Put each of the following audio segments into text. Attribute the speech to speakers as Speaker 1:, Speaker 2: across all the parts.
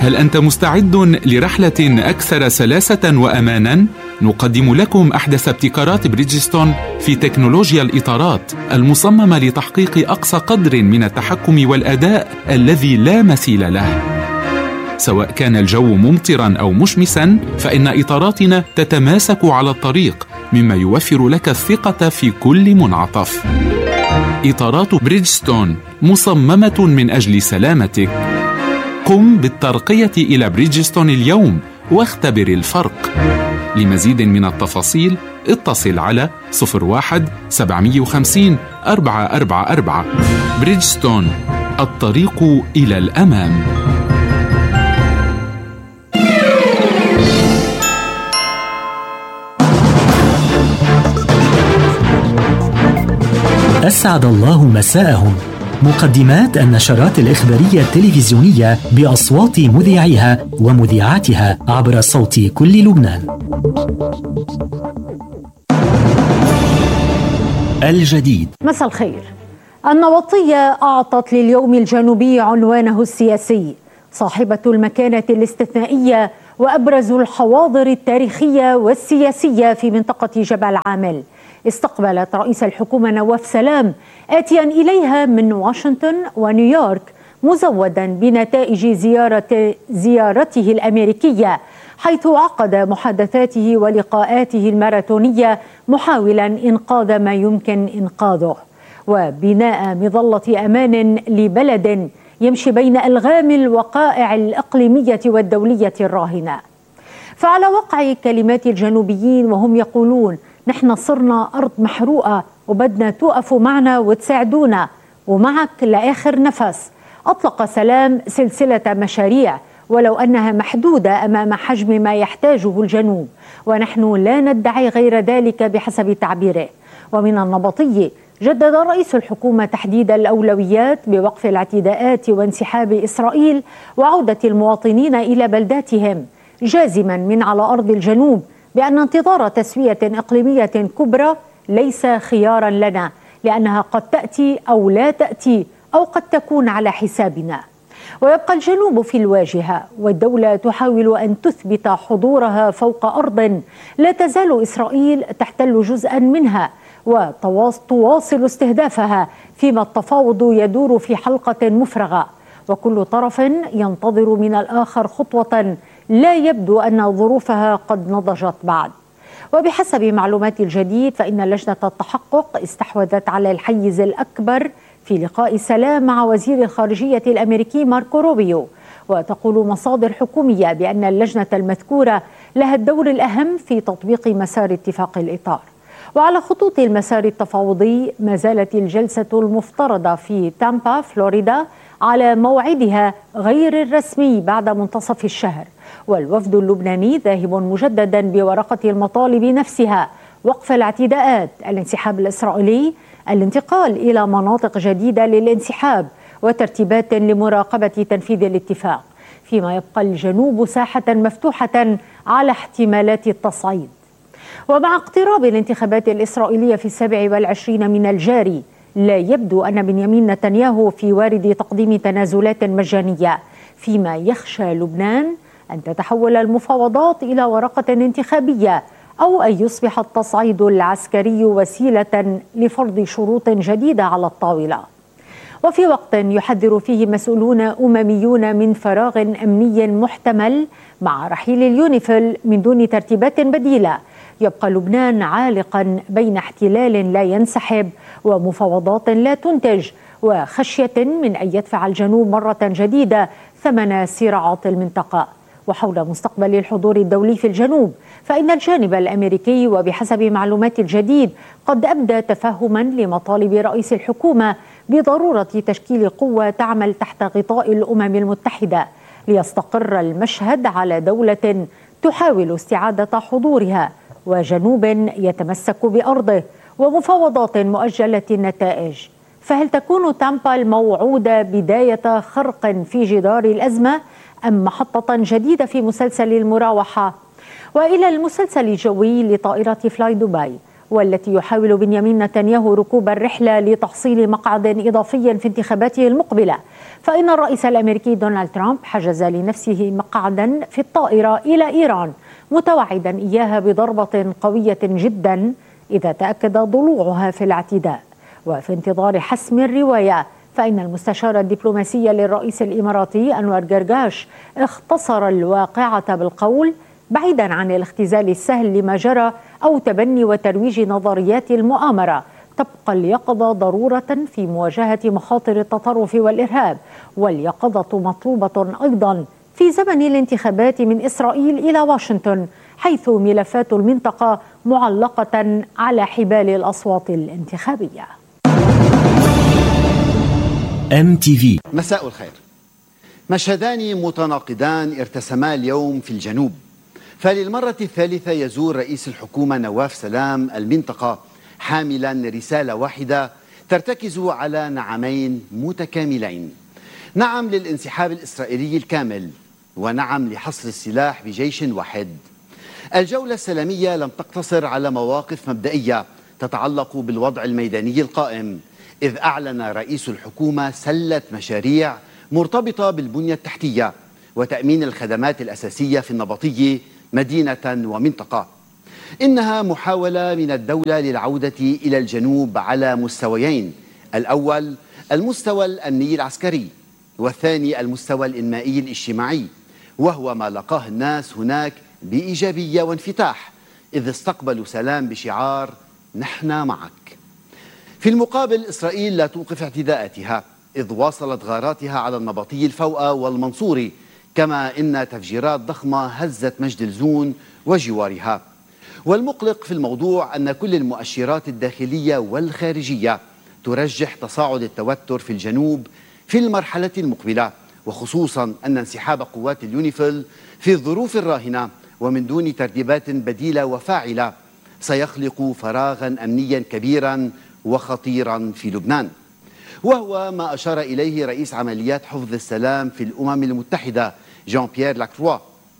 Speaker 1: هل أنت مستعد لرحلة أكثر سلاسة وأمانا؟ نقدم لكم أحدث ابتكارات بريدجستون في تكنولوجيا الإطارات المصممة لتحقيق أقصى قدر من التحكم والأداء الذي لا مثيل له. سواء كان الجو ممطرا أو مشمسا، فإن إطاراتنا تتماسك على الطريق، مما يوفر لك الثقة في كل منعطف. إطارات بريدجستون مصممة من أجل سلامتك. قم بالترقية إلى بريدجستون اليوم واختبر الفرق. لمزيد من التفاصيل اتصل على 01-750-444. بريدجستون، الطريق إلى الأمام.
Speaker 2: أسعد الله مساءهم. مقدمات النشرات الإخبارية التلفزيونية بأصوات مذيعيها ومذيعاتها عبر صوت كل لبنان. الجديد.
Speaker 3: مساء الخير. النبطية أعطت لليوم الجنوبي عنوانه السياسي، صاحبة المكانة الاستثنائية وأبرز الحواضر التاريخية والسياسية في منطقة جبل عامل. استقبلت رئيس الحكومة نواف سلام آتيا إليها من واشنطن ونيويورك، مزودا بنتائج زيارته الأمريكية، حيث عقد محادثاته ولقاءاته الماراثونية محاولا إنقاذ ما يمكن إنقاذه وبناء مظلة أمان لبلد يمشي بين ألغام الوقائع الإقليمية والدولية الراهنة. فعلى وقع كلمات الجنوبيين وهم يقولون: نحن صرنا أرض محروقة وبدنا توقفوا معنا وتساعدونا ومعك لآخر نفس، أطلق سلام سلسلة مشاريع ولو أنها محدودة أمام حجم ما يحتاجه الجنوب، ونحن لا ندعي غير ذلك بحسب تعبيره. ومن النبطي جدد رئيس الحكومة تحديد الأولويات بوقف الاعتداءات وانسحاب إسرائيل وعودة المواطنين إلى بلداتهم، جازما من على أرض الجنوب بأن انتظار تسوية إقليمية كبرى ليس خيارا لنا، لأنها قد تأتي أو لا تأتي أو قد تكون على حسابنا. ويبقى الجنوب في الواجهة، والدولة تحاول أن تثبت حضورها فوق أرض لا تزال إسرائيل تحتل جزءا منها وتواصل استهدافها، فيما التفاوض يدور في حلقة مفرغة، وكل طرف ينتظر من الآخر خطوة لا يبدو أن ظروفها قد نضجت بعد. وبحسب معلومات الجديد فإن لجنة التحقق استحوذت على الحيز الأكبر في لقاء سلام مع وزير الخارجية الأمريكي ماركو روبيو. وتقول مصادر حكومية بأن اللجنة المذكورة لها الدور الأهم في تطبيق مسار اتفاق الإطار. وعلى خطوط المسار التفاوضي ما زالت الجلسة المفترضة في تامبا فلوريدا على موعدها غير الرسمي بعد منتصف الشهر، والوفد اللبناني ذاهب مجددا بورقة المطالب نفسها: وقف الاعتداءات، الانسحاب الإسرائيلي، الانتقال إلى مناطق جديدة للانسحاب، وترتيبات لمراقبة تنفيذ الاتفاق، فيما يبقى الجنوب ساحة مفتوحة على احتمالات التصعيد. ومع اقتراب الانتخابات الإسرائيلية في 27 من الجاري، لا يبدو أن بنيامين نتنياهو في وارد تقديم تنازلات مجانية، فيما يخشى لبنان أن تتحول المفاوضات إلى ورقة انتخابية، أو أن يصبح التصعيد العسكري وسيلة لفرض شروط جديدة على الطاولة. وفي وقت يحذر فيه مسؤولون أمميون من فراغ أمني محتمل مع رحيل اليونيفيل من دون ترتيبات بديلة، يبقى لبنان عالقا بين احتلال لا ينسحب ومفاوضات لا تنتج، وخشية من أن يدفع الجنوب مرة جديدة ثمن صراعات المنطقة. وحول مستقبل الحضور الدولي في الجنوب، فإن الجانب الأمريكي وبحسب معلومات الجديد قد أبدى تفهما لمطالب رئيس الحكومة بضرورة تشكيل قوة تعمل تحت غطاء الأمم المتحدة، ليستقر المشهد على دولة تحاول استعادة حضورها وجنوب يتمسك بأرضه ومفاوضات مؤجلة النتائج. فهل تكون تامبا الموعودة بداية خرق في جدار الأزمة أم محطة جديدة في مسلسل المراوحة؟ وإلى المسلسل الجوي لطائرة فلاي دبي، والتي يحاول بنيامين نتنياهو ركوب الرحلة لتحصيل مقعد إضافي في انتخاباته المقبلة. فإن الرئيس الأمريكي دونالد ترامب حجز لنفسه مقعدا في الطائرة إلى إيران، متوعدا إياها بضربة قوية جدا إذا تأكد ضلوعها في الاعتداء. وفي انتظار حسم الرواية، فإن المستشار الدبلوماسي للرئيس الإماراتي أنور قرقاش اختصر الواقعة بالقول: بعيدا عن الاختزال السهل لما جرى أو تبني وترويج نظريات المؤامرة، تبقى اليقظة ضرورة في مواجهة مخاطر التطرف والإرهاب، واليقظة مطلوبة أيضا في زمن الانتخابات من إسرائيل إلى واشنطن، حيث ملفات المنطقة معلقة على حبال الأصوات الانتخابية.
Speaker 2: MTV.
Speaker 4: مساء الخير. مشهدان متناقضان ارتسما اليوم في الجنوب، فللمرة الثالثة يزور رئيس الحكومة نواف سلام المنطقة حاملا رسالة واحدة ترتكز على نعمين متكاملين: نعم للانسحاب الإسرائيلي الكامل، ونعم لحصر السلاح بجيش واحد. الجولة السلامية لم تقتصر على مواقف مبدئية تتعلق بالوضع الميداني القائم، إذ أعلن رئيس الحكومة سلة مشاريع مرتبطة بالبنية التحتية وتأمين الخدمات الأساسية في النبطية مدينة ومنطقة. إنها محاولة من الدولة للعودة إلى الجنوب على مستويين: الأول المستوى الأمني العسكري، والثاني المستوى الإنمائي الاجتماعي، وهو ما لقاه الناس هناك بإيجابية وانفتاح، إذ استقبلوا سلام بشعار نحن معك. في المقابل إسرائيل لا توقف اعتداءاتها، إذ واصلت غاراتها على النبطي الفوأة والمنصوري، كما إن تفجيرات ضخمة هزت مجد الزون وجوارها. والمقلق في الموضوع أن كل المؤشرات الداخلية والخارجية ترجح تصاعد التوتر في الجنوب في المرحلة المقبلة، وخصوصا أن انسحاب قوات اليونيفيل في الظروف الراهنة ومن دون ترتيبات بديلة وفاعلة سيخلق فراغا أمنيا كبيرا وخطيرا في لبنان، وهو ما أشار إليه رئيس عمليات حفظ السلام في الأمم المتحدة جان بيير لاكروا.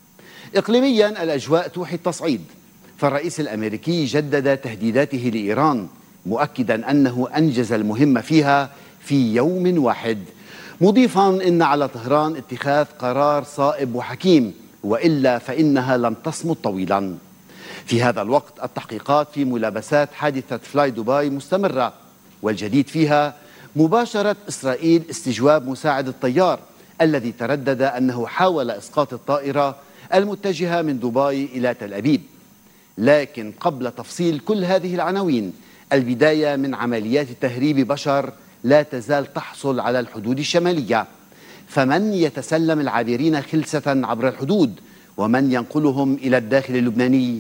Speaker 4: إقليميا الأجواء توحي التصعيد، فالرئيس الأمريكي جدد تهديداته لإيران، مؤكدا أنه أنجز المهمة فيها في يوم واحد، مضيفا إن على طهران اتخاذ قرار صائب وحكيم، وإلا فإنها لم تصمد طويلا. في هذا الوقت التحقيقات في ملابسات حادثة فلاي دبي مستمرة، والجديد فيها مباشرة إسرائيل استجواب مساعد الطيار الذي تردد أنه حاول إسقاط الطائرة المتجهة من دبي إلى تل أبيب. لكن قبل تفصيل كل هذه العناوين، البداية من عمليات تهريب بشر لا تزال تحصل على الحدود الشمالية، فمن يتسلم العابرين خلسة عبر الحدود، ومن ينقلهم إلى الداخل اللبناني؟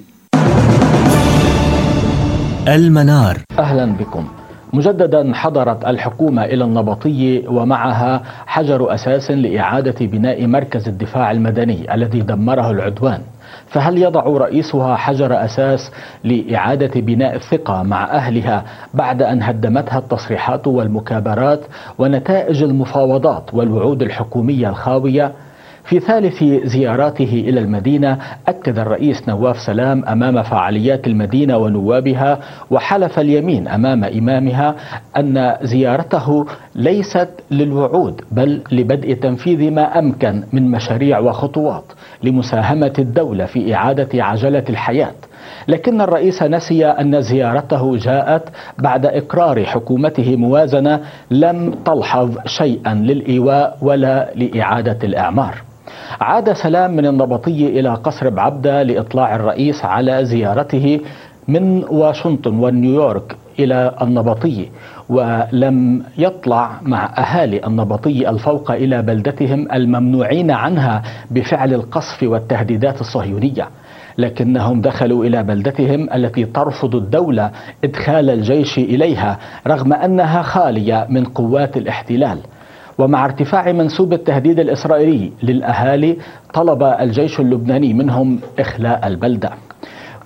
Speaker 2: المنار.
Speaker 5: أهلا بكم. مجددا حضرت الحكومة إلى النبطية ومعها حجر أساس لإعادة بناء مركز الدفاع المدني الذي دمره العدوان، فهل يضع رئيسها حجر أساس لإعادة بناء الثقة مع أهلها بعد أن هدمتها التصريحات والمكابرات ونتائج المفاوضات والوعود الحكومية الخاوية؟ في ثالث زياراته إلى المدينة أكد الرئيس نواف سلام أمام فعاليات المدينة ونوابها وحلف اليمين أمام إمامها أن زيارته ليست للوعود بل لبدء تنفيذ ما أمكن من مشاريع وخطوات لمساهمة الدولة في إعادة عجلة الحياة. لكن الرئيس نسي أن زيارته جاءت بعد إقرار حكومته موازنة لم تلحظ شيئا للإيواء ولا لإعادة الإعمار. عاد سلام من النبطية إلى قصر بعبدة لإطلاع الرئيس على زيارته من واشنطن ونيويورك إلى النبطية، ولم يطلع مع أهالي النبطية الفوق إلى بلدتهم الممنوعين عنها بفعل القصف والتهديدات الصهيونية، لكنهم دخلوا إلى بلدتهم التي ترفض الدولة إدخال الجيش إليها رغم أنها خالية من قوات الاحتلال. ومع ارتفاع منسوب التهديد الإسرائيلي للأهالي طلب الجيش اللبناني منهم إخلاء البلدة.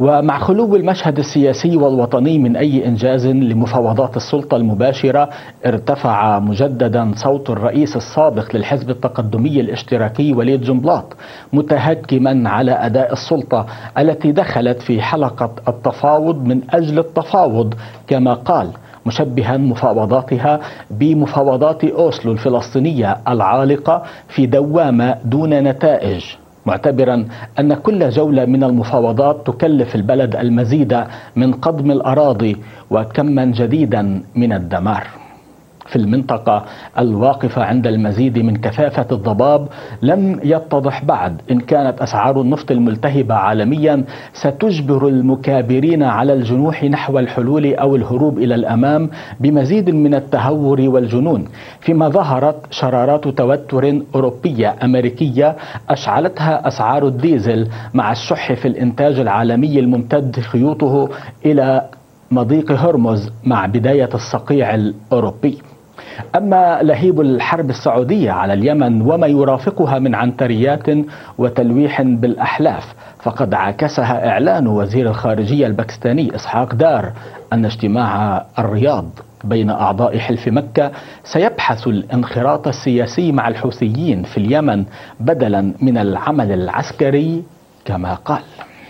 Speaker 5: ومع خلو المشهد السياسي والوطني من أي إنجاز لمفاوضات السلطة المباشرة، ارتفع مجددا صوت الرئيس السابق للحزب التقدمي الاشتراكي وليد جنبلاط متهكما على أداء السلطة التي دخلت في حلقة التفاوض من أجل التفاوض كما قال، مشبها مفاوضاتها بمفاوضات أوسلو الفلسطينية العالقة في دوامة دون نتائج، معتبرا أن كل جولة من المفاوضات تكلف البلد المزيد من قضم الأراضي وكما جديدا من الدمار. في المنطقة الواقفة عند المزيد من كثافة الضباب لم يتضح بعد إن كانت أسعار النفط الملتهبة عالميا ستجبر المكابرين على الجنوح نحو الحلول أو الهروب إلى الأمام بمزيد من التهور والجنون، فيما ظهرت شرارات توتر أوروبية أمريكية أشعلتها أسعار الديزل مع الشح في الإنتاج العالمي الممتد خيوطه إلى مضيق هرمز مع بداية الصقيع الأوروبي. أما لهيب الحرب السعودية على اليمن وما يرافقها من عنتريات وتلويح بالأحلاف، فقد عكسها إعلان وزير الخارجية الباكستاني إسحاق دار أن اجتماع الرياض بين أعضاء حلف مكة سيبحث الانخراط السياسي مع الحوثيين في اليمن بدلا من العمل العسكري كما قال.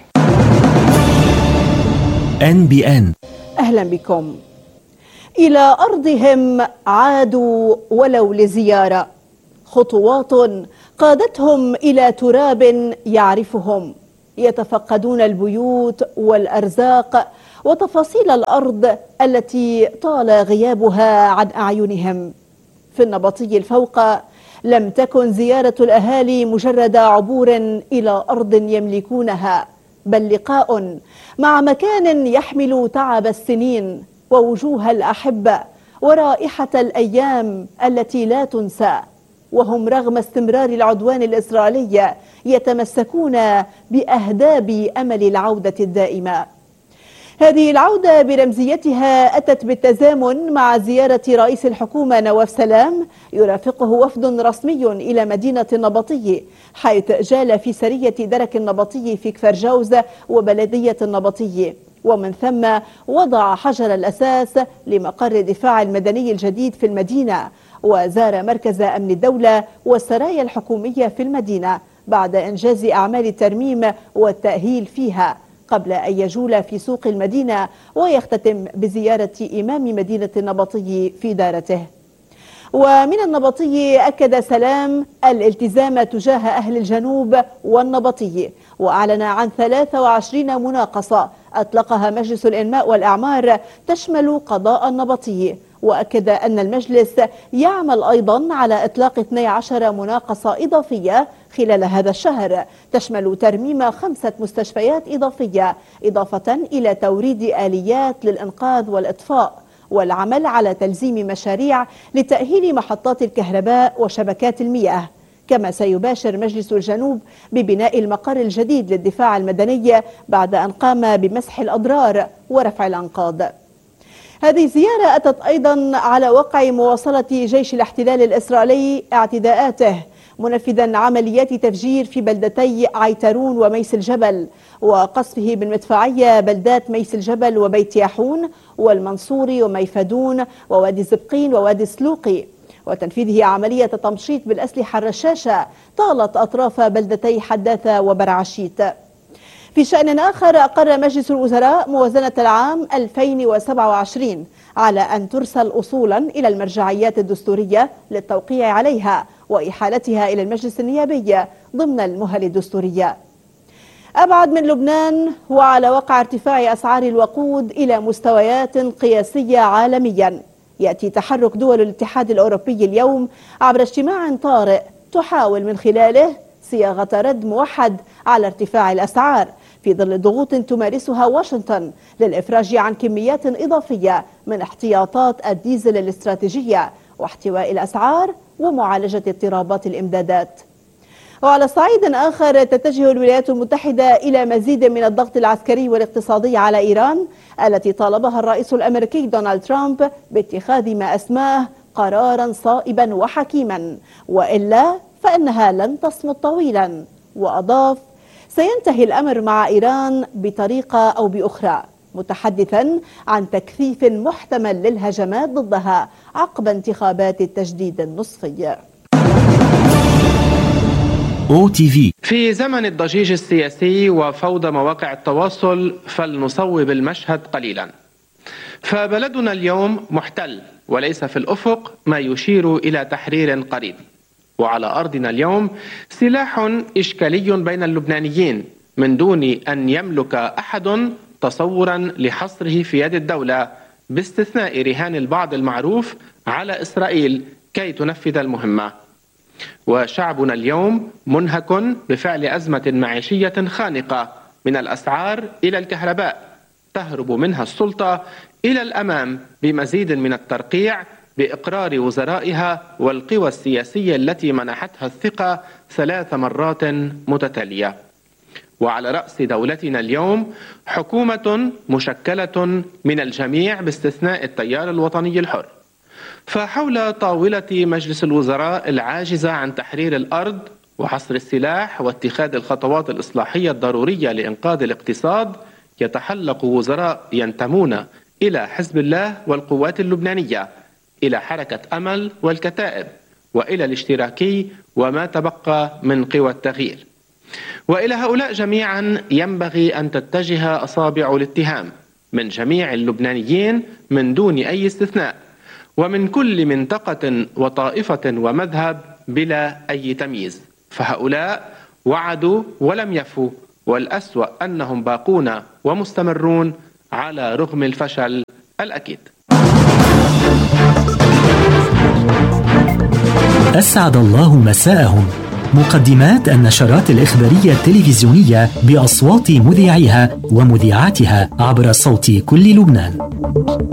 Speaker 2: NBN.
Speaker 6: أهلا بكم. إلى أرضهم عادوا ولو لزيارة، خطوات قادتهم إلى تراب يعرفهم، يتفقدون البيوت والأرزاق وتفاصيل الأرض التي طال غيابها عن أعينهم. في النبطي الفوق لم تكن زيارة الأهالي مجرد عبور إلى أرض يملكونها، بل لقاء مع مكان يحمل تعب السنين ووجوه الأحبة ورائحة الأيام التي لا تنسى، وهم رغم استمرار العدوان الإسرائيلي يتمسكون بأهداب أمل العودة الدائمة. هذه العودة برمزيتها أتت بالتزامن مع زيارة رئيس الحكومة نواف سلام يرافقه وفد رسمي إلى مدينة النبطي، حيث جال في سرية درك النبطي في كفر جوز وبلدية النبطي، ومن ثم وضع حجر الأساس لمقر الدفاع المدني الجديد في المدينة، وزار مركز أمن الدولة والسرايا الحكومية في المدينة بعد إنجاز أعمال الترميم والتأهيل فيها، قبل أن يجول في سوق المدينة ويختتم بزيارة إمام مدينة النبطي في دارته. ومن النبطي أكد سلام الالتزام تجاه أهل الجنوب والنبطي، وأعلن عن 23 مناقصة أطلقها مجلس الإنماء والإعمار تشمل قضاء النبطي، وأكد أن المجلس يعمل أيضا على إطلاق 12 مناقصة إضافية خلال هذا الشهر تشمل ترميم 5 مستشفيات إضافية، إضافة إلى توريد آليات للإنقاذ والإطفاء، والعمل على تلزيم مشاريع لتأهيل محطات الكهرباء وشبكات المياه. كما سيباشر مجلس الجنوب ببناء المقر الجديد للدفاع المدني بعد أن قام بمسح الأضرار ورفع الأنقاض. هذه الزيارة أتت أيضا على وقع مواصلة جيش الاحتلال الإسرائيلي اعتداءاته، منفذا عمليات تفجير في بلدتي عيترون وميس الجبل، وقصفه بالمدفعية بلدات ميس الجبل وبيت ياحون والمنصوري وميفدون ووادي زبقين ووادي سلوقي، وتنفيذه عملية تمشيط بالأسلحة الرشاشة طالت أطراف بلدتي حداثة وبرعشيت. في شأن آخر، أقر مجلس الوزراء موازنة العام 2027 على أن ترسل أصولا إلى المرجعيات الدستورية للتوقيع عليها وإحالتها إلى المجلس النيابي ضمن المهل الدستورية. أبعد من لبنان، وعلى وقع ارتفاع أسعار الوقود إلى مستويات قياسية عالميا، يأتي تحرك دول الاتحاد الأوروبي اليوم عبر اجتماع طارئ تحاول من خلاله صياغة رد موحد على ارتفاع الأسعار في ظل ضغوط تمارسها واشنطن للإفراج عن كميات إضافية من احتياطات الديزل الاستراتيجية واحتواء الأسعار ومعالجة اضطرابات الإمدادات. وعلى صعيد آخر، تتجه الولايات المتحدة إلى مزيد من الضغط العسكري والاقتصادي على إيران التي طالبها الرئيس الأمريكي دونالد ترامب باتخاذ ما أسماه قرارا صائبا وحكيما، وإلا فإنها لن تصمد طويلا. وأضاف: سينتهي الأمر مع إيران بطريقة أو بأخرى، متحدثا عن تكثيف محتمل للهجمات ضدها عقب انتخابات التجديد النصفي.
Speaker 2: OTV.
Speaker 7: في زمن الضجيج السياسي وفوضى مواقع التواصل فلنصوب المشهد قليلا، فبلدنا اليوم محتل وليس في الأفق ما يشير إلى تحرير قريب، وعلى أرضنا اليوم سلاح إشكالي بين اللبنانيين من دون أن يملك أحد تصورا لحصره في يد الدولة، باستثناء رهان البعض المعروف على إسرائيل كي تنفذ المهمة. وشعبنا اليوم منهك بفعل أزمة معيشية خانقة، من الأسعار إلى الكهرباء، تهرب منها السلطة إلى الأمام بمزيد من الترقيع بإقرار وزرائها والقوى السياسية التي منحتها الثقة 3 مرات متتالية. وعلى رأس دولتنا اليوم حكومة مشكلة من الجميع باستثناء التيار الوطني الحر، فحول طاولة مجلس الوزراء العاجزة عن تحرير الأرض وحصر السلاح واتخاذ الخطوات الإصلاحية الضرورية لإنقاذ الاقتصاد يتحلق وزراء ينتمون إلى حزب الله والقوات اللبنانية، إلى حركة أمل والكتائب، وإلى الاشتراكي وما تبقى من قوى التغيير. وإلى هؤلاء جميعا ينبغي أن تتجه أصابع الاتهام من جميع اللبنانيين من دون أي استثناء، ومن كل منطقة وطائفة ومذهب بلا أي تمييز، فهؤلاء وعدوا ولم يفوا، والأسوأ أنهم باقون ومستمرون على رغم الفشل الأكيد.
Speaker 2: أسعد الله مساءهم. مقدمات النشرات الإخبارية التلفزيونية بأصوات مذيعيها ومذيعاتها عبر صوت كل لبنان.